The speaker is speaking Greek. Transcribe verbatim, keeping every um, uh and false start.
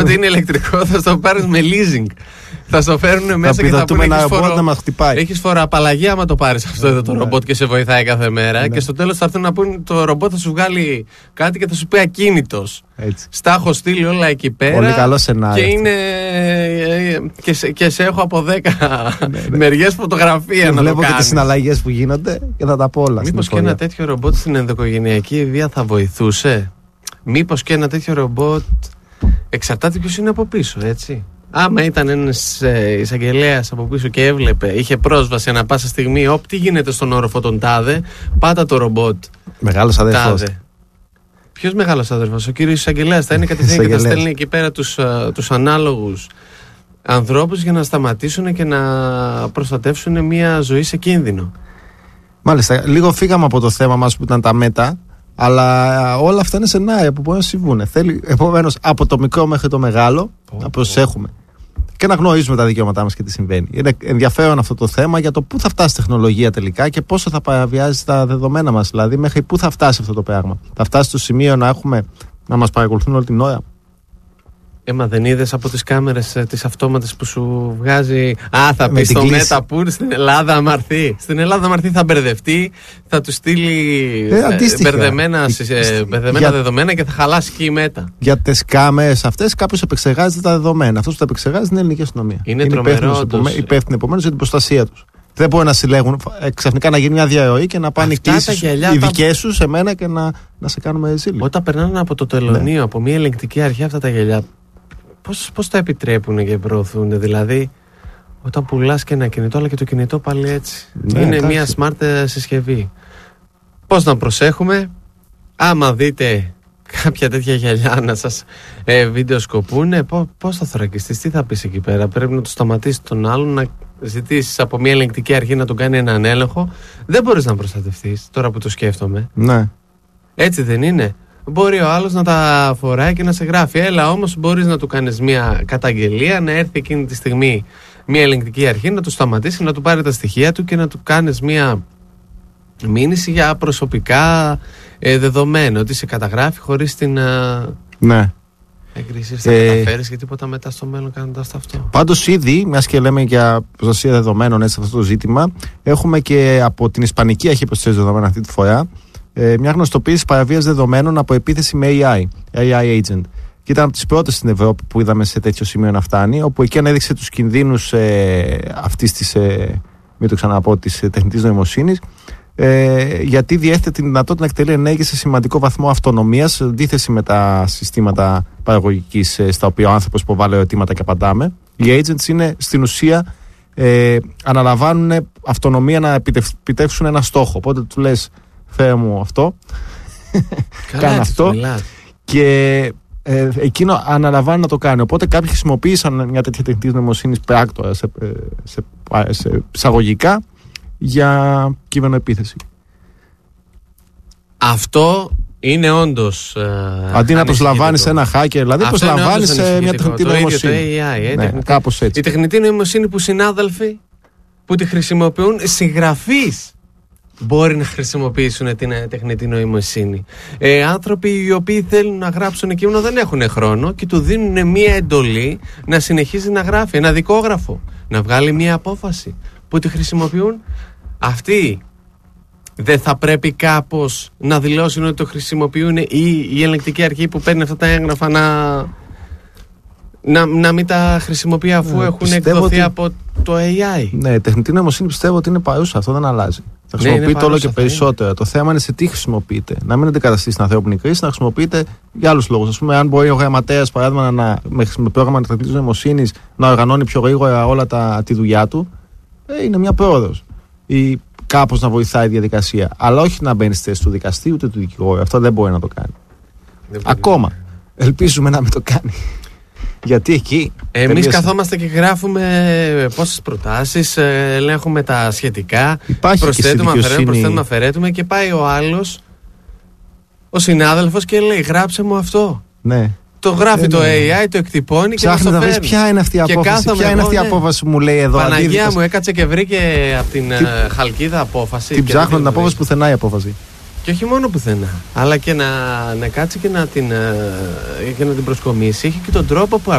Ότι είναι ηλεκτρικό, θα στο πάρεις με leasing. Θα στο φέρουν μέσα και θα πούνε έχεις, φορο... έχεις φοροαπαλλαγή άμα το πάρεις αυτό εδώ το ρομπότ και σε βοηθάει κάθε μέρα. Και στο τέλος θα έρθουν να πούνε το ρομπότ θα σου βγάλει κάτι και θα σου πει ακίνητος. Στα έχω στείλει όλα εκεί πέρα. Πολύ καλό σενάριο. Και, είναι... και, σε... και σε έχω από δέκα μεριές φωτογραφία να το βλέπω κάνεις. Και τις συναλλαγές που γίνονται και θα τα πω όλα. Μήπως και ένα τέτοιο ρομπότ στην ενδοοικογενειακή βία θα βοηθούσε? Μήπως και ένα τέτοιο ρομπότ, εξαρτάται ποιος είναι από πίσω, έτσι. Άμα ήταν ένας ε, εισαγγελέας από πίσω και έβλεπε, είχε πρόσβαση ανά πάσα στιγμή, όπ, τι γίνεται στον όροφο των τάδε, πάτα το ρομπότ. Μεγάλος αδερφός. Ποιος μεγάλος αδερφός? Ο κύριος εισαγγελέας θα είναι κατευθείαν και θα στέλνει εκεί πέρα τους, uh, τους ανάλογους ανθρώπους για να σταματήσουν και να προστατεύσουν μια ζωή σε κίνδυνο. Μάλιστα, λίγο φύγαμε από το θέμα μας που ήταν τα μέτα. Αλλά όλα αυτά είναι σενάρια που μπορεί να συμβούν. Θέλει επομένως από το μικρό μέχρι το μεγάλο oh, να προσέχουμε oh. και να γνωρίζουμε τα δικαιώματά μας και τι συμβαίνει. Είναι ενδιαφέρον αυτό το θέμα για το πού θα φτάσει η τεχνολογία τελικά και πόσο θα παραβιάζει τα δεδομένα μας. Δηλαδή, μέχρι πού θα φτάσει αυτό το πράγμα. Θα φτάσει στο σημείο να, έχουμε, να μας παρακολουθούν όλη την ώρα. Έμα δεν είδες από τις κάμερες ε, τις αυτόματες που σου βγάζει? Α, θα πει στο Μέτα που στην Ελλάδα αμαρθεί. Στην Ελλάδα αμαρθεί, θα μπερδευτεί, θα του στείλει ε, μπερδεμένα, ε, μπερδεμένα για... δεδομένα και θα χαλάσει και η Μέτα. Για τις κάμερες αυτές κάποιος επεξεργάζεται τα δεδομένα. Αυτός που τα επεξεργάζει είναι η ελληνική αστυνομία. Είναι, είναι τρομερό. Υπεύθυνοι επομένως για την προστασία τους. Δεν μπορεί να συλλέγουν ξαφνικά να γίνει μια διαρροή και να πάνε κλήσεις οι δικές σου σε μένα και να, να σε κάνουμε ζήλια. Όταν περνάνε από το τελωνείο, ναι. από μια ελεγκτική αρχή αυτά τα γυαλιά. Πώς, πώς τα επιτρέπουν και προωθούν? Δηλαδή, όταν πουλάς και ένα κινητό, αλλά και το κινητό πάλι έτσι. Ναι, είναι εντάξει. Μια smart συσκευή. Πώς να προσέχουμε? Άμα δείτε κάποια τέτοια γυαλιά να σας ε, βιντεοσκοπούνε, πώς, πώς θα θωρακιστείς, τι θα πεις εκεί πέρα? Πρέπει να το σταματήσεις τον άλλον, να ζητήσεις από μια ελεγκτική αρχή να τον κάνει έναν έλεγχο. Δεν μπορείς να προστατευτείς, τώρα που το σκέφτομαι. Ναι. Έτσι δεν είναι? Μπορεί ο άλλος να τα φοράει και να σε γράφει. Έλα όμως, μπορείς να του κάνεις μια καταγγελία, να έρθει εκείνη τη στιγμή μια ελεγκτική αρχή, να του σταματήσει, να του πάρει τα στοιχεία του και να του κάνεις μια μήνυση για προσωπικά ε, δεδομένα. Ότι σε καταγράφει χωρίς την ναι. έγκριση. Θα ε... καταφέρεις και τίποτα μετά στο μέλλον κάνοντας αυτό. Πάντως ήδη, μιας και λέμε για προστασία δεδομένων έτσι, αυτό το ζήτημα, έχουμε και από την Ισπανική Αρχή Προστασίας Δεδομένων αυτή τη φορά μια γνωστοποίηση παραβίαση δεδομένων από επίθεση με έι άι, έι άι agent. Και ήταν από τις πρώτες στην Ευρώπη που είδαμε σε τέτοιο σημείο να φτάνει, όπου εκεί ανέδειξε τους κινδύνους ε, αυτής της, ε, μην το ξαναπώ, της ε, τεχνητής νοημοσύνης, ε, γιατί διέθετε τη δυνατότητα να εκτελεί ενέργειες σε σημαντικό βαθμό αυτονομίας, αντίθεση με τα συστήματα παραγωγικής ε, στα οποία ο άνθρωπος υποβάλλει ερωτήματα και απαντάμε. Οι agents είναι στην ουσία ε, αναλαμβάνουν αυτονομία να επιτεύξουν ένα στόχο. Οπότε του λες, φέρε μου αυτό, κάνε αυτό και ε, εκείνο αναλαμβάνει να το κάνει. Οπότε κάποιοι χρησιμοποίησαν μια τέτοια τεχνητή νοημοσύνης πράκτορα σε, σε, σε, σε εισαγωγικά για κυβερνοεπίθεση. Αυτό είναι όντως ε, αντί να προσλαμβάνεις ένα hacker, δηλαδή προσλαμβάνεις μια τεχνητή νοημοσύνη. Το έι άι, ε, ναι, τεχνητή, κάπως έτσι. Η τεχνητή νοημοσύνη που συνάδελφοι που τη χρησιμοποιούν, συγγραφείς μπορεί να χρησιμοποιήσουν την τεχνητή νοημοσύνη. Ε, άνθρωποι οι οποίοι θέλουν να γράψουν κείμενο δεν έχουν χρόνο και του δίνουν μία εντολή να συνεχίζει να γράφει ένα δικόγραφο, να βγάλει μία απόφαση που τη χρησιμοποιούν. Αυτοί δεν θα πρέπει κάπως να δηλώσουν ότι το χρησιμοποιούν, ή η ελεγκτική αρχή που παίρνει αυτά τα έγγραφα να, να, να μην τα χρησιμοποιεί αφού ναι, έχουν εκδοθεί ότι... από το έι άι? Ναι, η τεχνητή νοημοσύνη πιστεύω ότι είναι παρούσα, αυτό δεν αλλάζει. Θα χρησιμοποιείται ναι, όλο και περισσότερο. Είναι. Το θέμα είναι σε τι χρησιμοποιείται. Να μην αντικαταστήσει την ανθρώπινη κρίση, να χρησιμοποιείται για άλλους λόγους. Ας πούμε, αν μπορεί ο γραμματέας, παράδειγμα, να, με πρόγραμμα τεχνητής νοημοσύνης να οργανώνει πιο γρήγορα όλα τα, τη δουλειά του, ε, είναι μια πρόοδος. Ή κάπως να βοηθάει η διαδικασία. Αλλά όχι να μπαίνει στη θέση του δικαστή ούτε του δικηγόρου. Αυτό δεν μπορεί να το κάνει. Ακόμα. Ελπίζουμε να μην το κάνει. Γιατί εκεί. Εμείς τελείωσε. Καθόμαστε και γράφουμε πόσες προτάσεις, ελέγχουμε τα σχετικά. Υπάρχει προσθέτουμε, αφαιρέτουμε, προσθέτουμε, αφαιρέτουμε και πάει ο άλλος, ο συνάδελφος, και λέει: γράψε μου αυτό. Ναι. Το γράφει ε, το έι άι, το εκτυπώνει και ψάχνει να βρει ποια είναι αυτή η απόφαση. Ποια είναι αυτή η απόφαση που μου λέει εδώ. Παναγία αντίθετος. Μου, έκατσε και βρήκε από την Τι... χαλκίδα απόφαση. Την ψάχνω την απόφαση πουθενά η απόφαση. Και όχι μόνο πουθενά, αλλά και να, να κάτσει και να την, ε, και να την προσκομίσει. Έχει και τον τρόπο που